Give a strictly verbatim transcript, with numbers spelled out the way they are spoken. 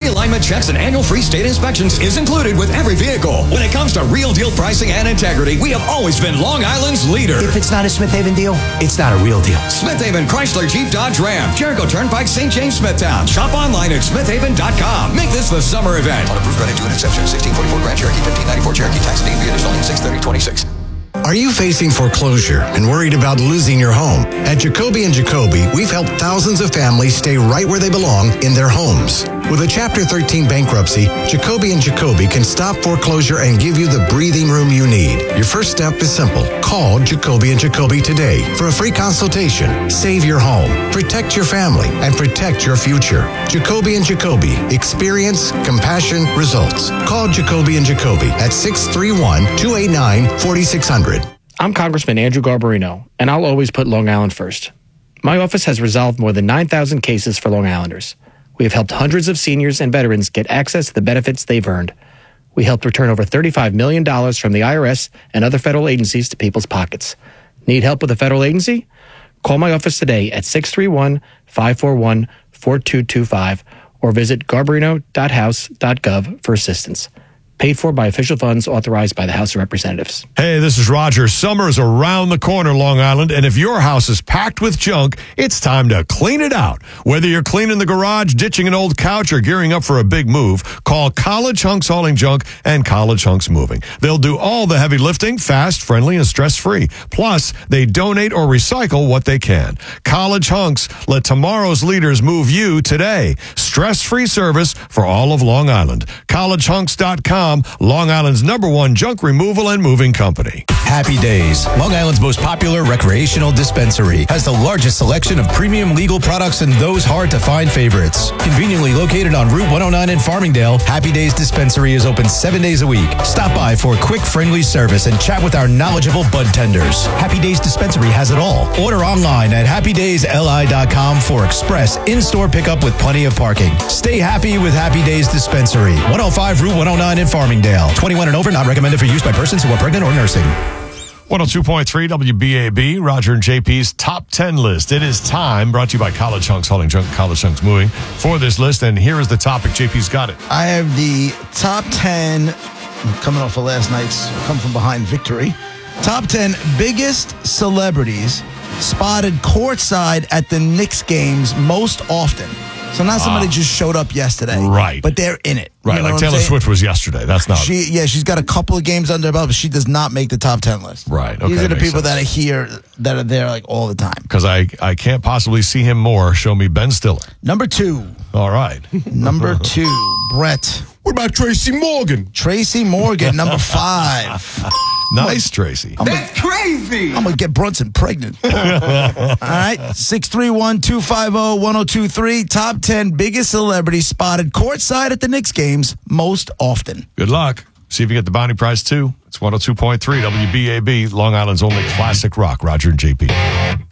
alignment checks and annual free state inspections is included with every vehicle. When it comes to real deal pricing and integrity, we have always been Long Island's leader. If it's not a Smith Haven deal, it's not a real deal. Smith Haven Chrysler Jeep Dodge Ram, Jericho Turnpike, Saint James, Smithtown. Shop online at smith haven dot com. Make this the summer event. On approved credit to an exception. sixteen forty-four Grand Cherokee, fifteen ninety-four Cherokee, tax and additional six thirty twenty-six. Are you facing foreclosure and worried about losing your home? At Jacoby and Jacoby, we've helped thousands of families stay right where they belong in their homes. With a Chapter thirteen bankruptcy, Jacoby and Jacoby can stop foreclosure and give you the breathing room you need. Your first step is simple. Call Jacoby and Jacoby today for a free consultation. Save your home, protect your family, and protect your future. Jacoby and Jacoby. Experience, compassion, results. Call Jacoby and Jacoby at six three one, two eight nine, four six zero zero. I'm Congressman Andrew Garbarino, and I'll always put Long Island first. My office has resolved more than nine thousand cases for Long Islanders. We have helped hundreds of seniors and veterans get access to the benefits they've earned. We helped return over thirty-five million dollars from the I R S and other federal agencies to people's pockets. Need help with a federal agency? Call my office today at six three one, five four one, four two two five or visit garbarino dot house dot gov for assistance. Paid for by official funds authorized by the House of Representatives. Hey, this is Roger. Summer is around the corner, Long Island, and if your house is packed with junk, it's time to clean it out. Whether you're cleaning the garage, ditching an old couch, or gearing up for a big move, call College Hunks Hauling Junk and College Hunks Moving. They'll do all the heavy lifting, fast, friendly, and stress-free. Plus, they donate or recycle what they can. College Hunks, let tomorrow's leaders move you today. Stress-free service for all of Long Island. college hunks dot com. Long Island's number one junk removal and moving company. Happy Days, Long Island's most popular recreational dispensary, has the largest selection of premium legal products and those hard-to-find favorites. Conveniently located on Route one oh nine in Farmingdale, Happy Days Dispensary is open seven days a week. Stop by for quick, friendly service and chat with our knowledgeable bud tenders. Happy Days Dispensary has it all. Order online at happy days l i dot com for express in-store pickup with plenty of parking. Stay happy with Happy Days Dispensary, one oh five Route one oh nine in Farmingdale. twenty-one and over, not recommended for use by persons who are pregnant or nursing. one oh two point three W B A B, Roger and J P's Top ten List. It is time, brought to you by College Hunks Hauling Junk, College Hunks Moving, for this list. And here is the topic. J P's got it. I have the top ten, coming off of last night's come from behind victory, top ten biggest celebrities spotted courtside at the Knicks games most often. So not somebody ah, just showed up yesterday. Right. But they're in it. Right, you know like Taylor Swift was yesterday. That's not... She, yeah, she's got a couple of games under her belt, but she does not make the top ten list. Right, okay. These are the people sense. that are here, that are there like all the time. Because I, I can't possibly see him more. Show me Ben Stiller. Number two. All right. Number two, Brett. What about Tracy Morgan? Tracy Morgan, number five. Nice, Tracy. I'm That's gonna, crazy. I'm going to get Brunson pregnant. All right. six three one, two five zero, one zero two three. Top ten biggest celebrities spotted courtside at the Knicks games most often. Good luck. See if you get the bounty prize, too. It's one oh two point three W B A B, Long Island's only classic rock. Roger and J P.